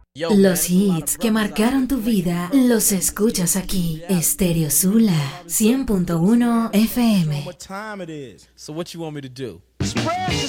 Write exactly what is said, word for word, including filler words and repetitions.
Los hits que marcaron tu vida los escuchas aquí. Estéreo Sula cien punto uno F M. So what you want me to do? Spread the